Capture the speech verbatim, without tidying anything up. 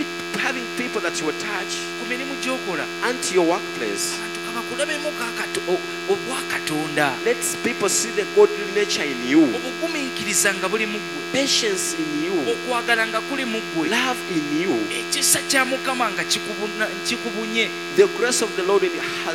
Be having people that you attach ku mirimu gy'okola unto your workplace. abantu kabakulabemu obwakatonda, Let people see the godly nature in you, obugumiikiriza nga buli mu ggwe, patience in you, okwagala nga kuli mu ggwe, love in you, ekisa kya Mukama nga kikubuna- kikubunye. the grace of the Lord in